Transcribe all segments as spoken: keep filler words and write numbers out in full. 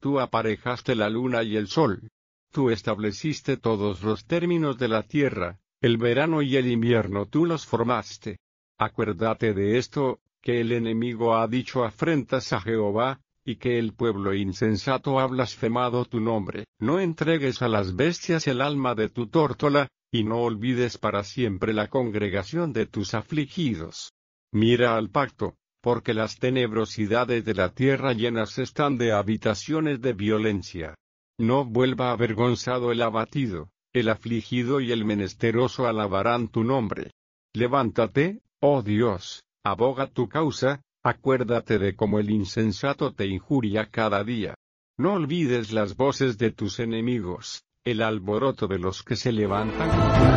Tú aparejaste la luna y el sol. Tú estableciste todos los términos de la tierra, el verano y el invierno tú los formaste. Acuérdate de esto, que el enemigo ha dicho afrentas a Jehová, y que el pueblo insensato ha blasfemado tu nombre. No entregues a las bestias el alma de tu tórtola, y no olvides para siempre la congregación de tus afligidos. Mira al pacto, porque las tenebrosidades de la tierra llenas están de habitaciones de violencia. No vuelva avergonzado el abatido, el afligido y el menesteroso alabarán tu nombre. Levántate, oh Dios, aboga tu causa, acuérdate de cómo el insensato te injuria cada día. No olvides las voces de tus enemigos, el alboroto de los que se levantan.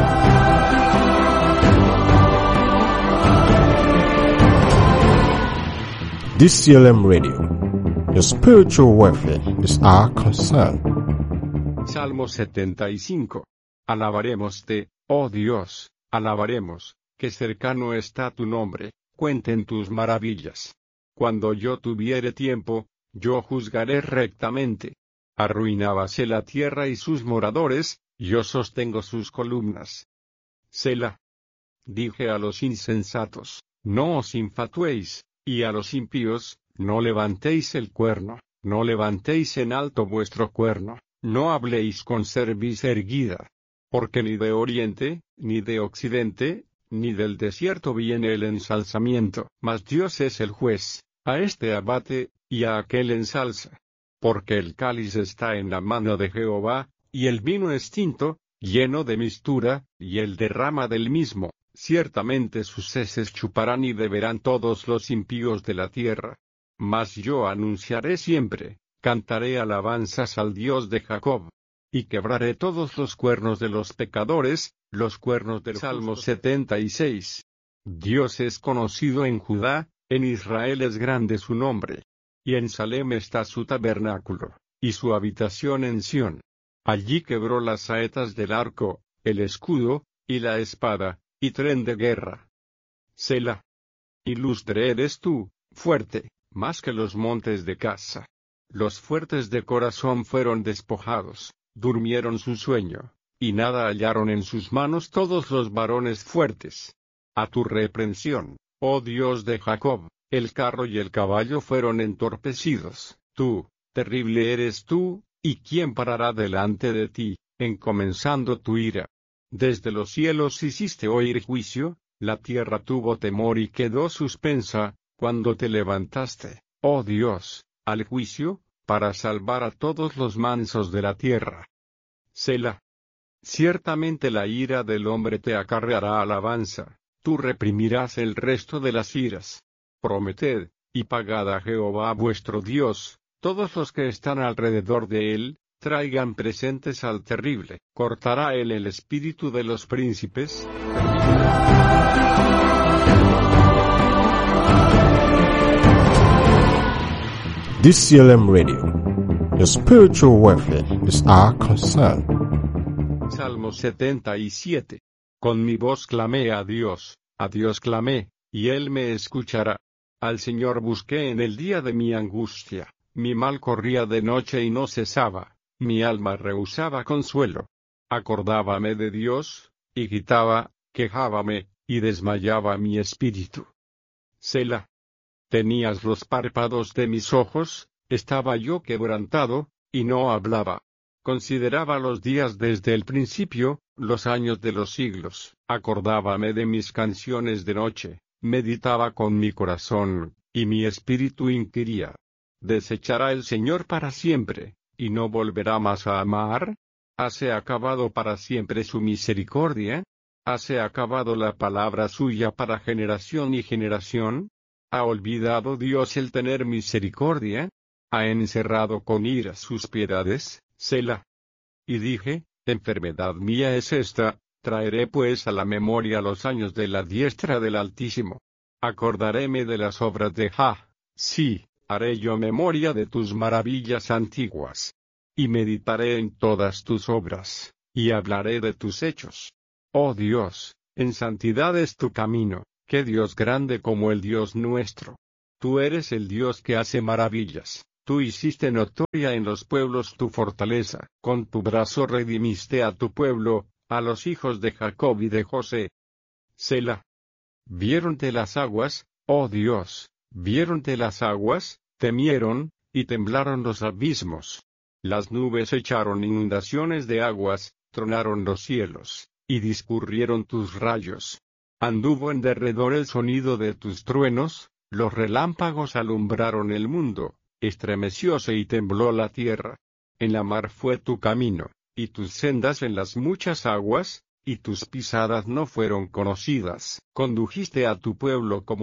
D C L M Radio. Your spiritual welfare is our concern. Salmo setenta y cinco. Alabarémoste, oh Dios, alabaremos, que cercano está tu nombre, cuenten tus maravillas. Cuando yo tuviere tiempo, yo juzgaré rectamente. Arruinábase la tierra y sus moradores, yo sostengo sus columnas. Selah. Dije a los insensatos, no os infatuéis, y a los impíos, no levantéis el cuerno, no levantéis en alto vuestro cuerno, no habléis con cerviz erguida. Porque ni de oriente, ni de occidente, ni del desierto viene el ensalzamiento, mas Dios es el juez, a este abate, y a aquel ensalza. Porque el cáliz está en la mano de Jehová, y el vino es tinto, lleno de mistura, y él derrama del mismo, ciertamente sus heces chuparán y beberán todos los impíos de la tierra. Mas yo anunciaré siempre, cantaré alabanzas al Dios de Jacob. Y quebraré todos los cuernos de los pecadores, los cuernos del Salmo setenta y seis. Dios es conocido en Judá, en Israel es grande su nombre. Y en Salem está su tabernáculo, y su habitación en Sión. Allí quebró las saetas del arco, el escudo, y la espada, y tren de guerra. Selah. Ilustre eres tú, fuerte, más que los montes de Casa. Los fuertes de corazón fueron despojados, durmieron su sueño, y nada hallaron en sus manos todos los varones fuertes. A tu reprensión, oh Dios de Jacob, el carro y el caballo fueron entorpecidos. Tú, terrible eres tú, ¿y quién parará delante de ti, encomenzando tu ira? Desde los cielos hiciste oír juicio, la tierra tuvo temor y quedó suspensa, cuando te levantaste, oh Dios, al juicio, para salvar a todos los mansos de la tierra. Selah. Ciertamente la ira del hombre te acarreará alabanza, tú reprimirás el resto de las iras. Prometed, y pagad a Jehová vuestro Dios, todos los que están alrededor de él, traigan presentes al terrible. ¿Cortará él el espíritu de los príncipes? D C L M Radio. Your spiritual welfare is our concern. Salmo setenta y siete. Con mi voz clamé a Dios, a Dios clamé, y él me escuchará. Al Señor busqué en el día de mi angustia, mi mal corría de noche y no cesaba, mi alma rehusaba consuelo. Acordábame de Dios, y gritaba, quejábame, y desmayaba mi espíritu. Selah. Tenías los párpados de mis ojos, estaba yo quebrantado, y no hablaba. Consideraba los días desde el principio, los años de los siglos. Acordábame de mis canciones de noche, meditaba con mi corazón, y mi espíritu inquiría. ¿Desechará el Señor para siempre, y no volverá más a amar? ¿Hase acabado para siempre su misericordia? ¿Hase acabado la palabra suya para generación y generación? ¿Ha olvidado Dios el tener misericordia? ¿Ha encerrado con ira sus piedades? Selah. Y dije, enfermedad mía es esta, traeré pues a la memoria los años de la diestra del Altísimo. Acordaréme de las obras de Jah, sí, haré yo memoria de tus maravillas antiguas. Y meditaré en todas tus obras, y hablaré de tus hechos. Oh Dios, en santidad es tu camino, qué Dios grande como el Dios nuestro. Tú eres el Dios que hace maravillas, Tú hiciste notoria en los pueblos tu fortaleza, con tu brazo redimiste a tu pueblo, a los hijos de Jacob y de José. Selah. Viéronte las aguas, oh Dios, viéronte las aguas, temieron, y temblaron los abismos. Las nubes echaron inundaciones de aguas, tronaron los cielos, y discurrieron tus rayos. Anduvo en derredor el sonido de tus truenos, los relámpagos alumbraron el mundo, estremecióse y tembló la tierra. En la mar fue tu camino, y tus sendas en las muchas aguas, y tus pisadas no fueron conocidas. Condujiste a tu pueblo como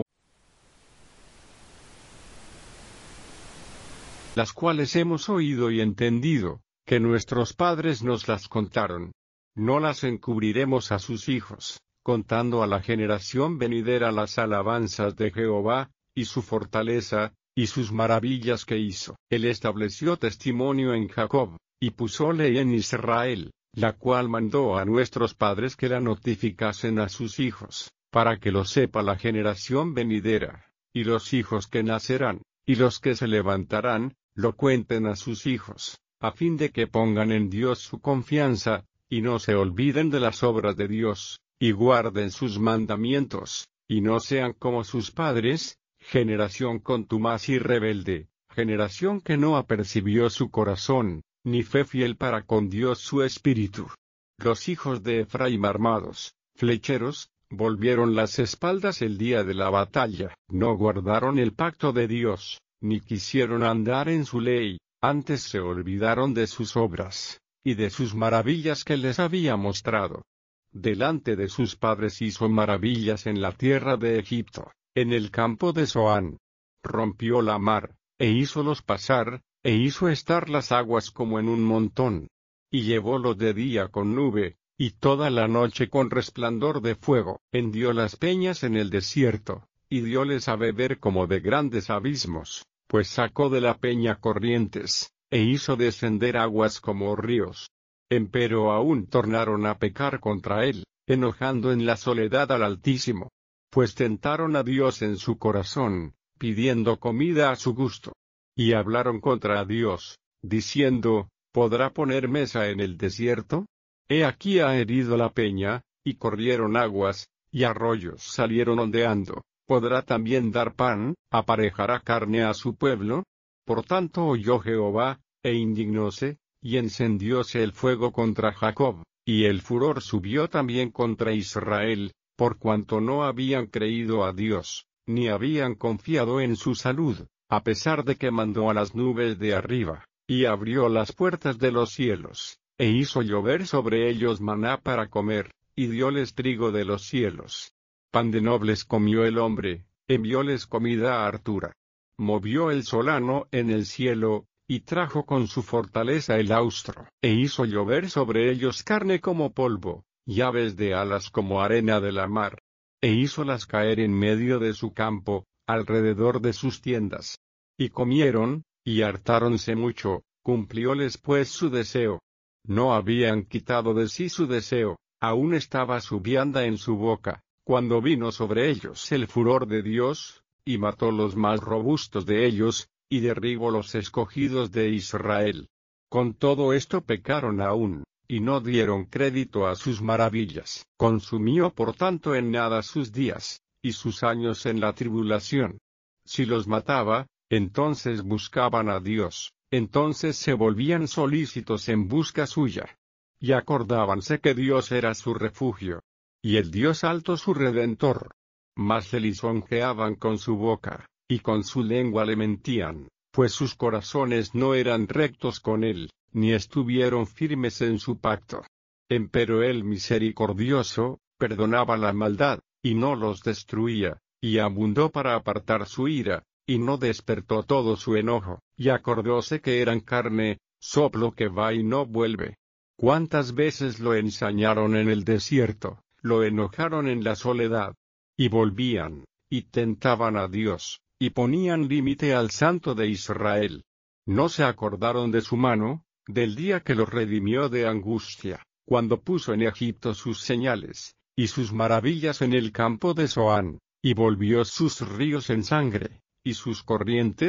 las cuales hemos oído y entendido, que nuestros padres nos las contaron. No las encubriremos a sus hijos, contando a la generación venidera las alabanzas de Jehová, y su fortaleza, y sus maravillas que hizo. Él estableció testimonio en Jacob, y puso ley en Israel, la cual mandó a nuestros padres que la notificasen a sus hijos, para que lo sepa la generación venidera, y los hijos que nacerán, y los que se levantarán, lo cuenten a sus hijos, a fin de que pongan en Dios su confianza, y no se olviden de las obras de Dios, y guarden sus mandamientos, y no sean como sus padres, generación contumaz y rebelde, generación que no apercibió su corazón, ni fue fiel para con Dios su espíritu. Los hijos de Efraín armados, flecheros, volvieron las espaldas el día de la batalla, no guardaron el pacto de Dios, ni quisieron andar en su ley, antes se olvidaron de sus obras, y de sus maravillas que les había mostrado. Delante de sus padres hizo maravillas en la tierra de Egipto, en el campo de Zoán. Rompió la mar, e hízolos pasar, e hizo estar las aguas como en un montón. Y llevólos de día con nube, y toda la noche con resplandor de fuego. Hendió las peñas en el desierto, y dióles a beber como de grandes abismos, pues sacó de la peña corrientes, e hizo descender aguas como ríos. Empero aún tornaron a pecar contra él, enojando en la soledad al Altísimo. Pues tentaron a Dios en su corazón, pidiendo comida a su gusto. Y hablaron contra Dios, diciendo, ¿podrá poner mesa en el desierto? He aquí ha herido la peña, y corrieron aguas, y arroyos salieron ondeando. ¿Podrá también dar pan, aparejará carne a su pueblo? Por tanto oyó Jehová, e indignóse, y encendióse el fuego contra Jacob, y el furor subió también contra Israel, por cuanto no habían creído a Dios, ni habían confiado en su salud, a pesar de que mandó a las nubes de arriba, y abrió las puertas de los cielos, e hizo llover sobre ellos maná para comer, y dióles trigo de los cielos. Pan de nobles comió el hombre, envióles comida hartura. Movió el solano en el cielo, y trajo con su fortaleza el austro, e hizo llover sobre ellos carne como polvo, y aves de alas como arena de la mar. E hízolas caer en medio de su campo, alrededor de sus tiendas. Y comieron, y hartáronse mucho, cumplióles pues su deseo. No habían quitado de sí su deseo, aún estaba su vianda en su boca, cuando vino sobre ellos el furor de Dios, y mató los más robustos de ellos, y derribó los escogidos de Israel. Con todo esto pecaron aún, y no dieron crédito a sus maravillas. Consumió por tanto en nada sus días, y sus años en la tribulación. Si los mataba, entonces buscaban a Dios, entonces se volvían solícitos en busca suya. Y acordábanse que Dios era su refugio, y el Dios alto su redentor. Mas le lisonjeaban con su boca, y con su lengua le mentían, pues sus corazones no eran rectos con él, ni estuvieron firmes en su pacto. Empero él misericordioso, perdonaba la maldad, y no los destruía, y abundó para apartar su ira, y no despertó todo su enojo, y acordóse que eran carne, soplo que va y no vuelve. ¿Cuántas veces lo ensañaron en el desierto, lo enojaron en la soledad? Y volvían, y tentaban a Dios, y ponían límite al Santo de Israel. No se acordaron de su mano, del día que los redimió de angustia, cuando puso en Egipto sus señales, y sus maravillas en el campo de Zoán, y volvió sus ríos en sangre, y sus corrientes,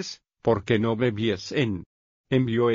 porque no me viesen. Envió